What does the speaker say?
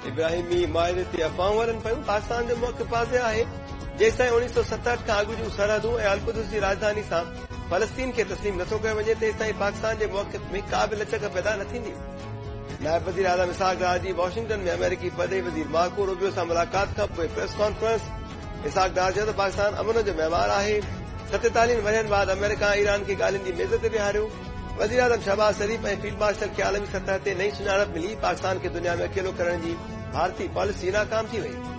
इब्राहिमी मुआहिदे ते अफ़वाहूं हलन पयूं। पाकिस्तान जो मौक़िफ़ वाज़िह आहे। जेसिताईं 1967 खां अॻु जूं सरहदूं ऐं अल-कुदस जी राजधानी सां फ़लस्तीन खे तस्लीम नथो कयो वञे, तेसिताईं पाकिस्तान जे मौक़िफ़ में का बि लचक पैदा न थींदी। नायब वज़ीर आज़म इसहाक़ डार जी वॉशिंगटन में अमेरिकी परदेही वज़ीर मार्को रूबियो सां मुलाक़ात खां पोइ प्रेस कॉन्फ्रेंस। इसहाक़ डार चयो त पाकिस्तान अमन जो महिमार आहे। 47 वरहनि बाद अमेरिका ईरान खे ॻाल्हियुनि जी मेज़ ते विहारियो। वज़ीर आज़म शहबाज शरीफ़ ऐं फील्ड मार्शल खे आलमी सतह ते नई सुञाणप मिली। पाकिस्तान खे दुनिया में अकेलो करण जी भारतीय पॉलिसी नाकाम थी वई।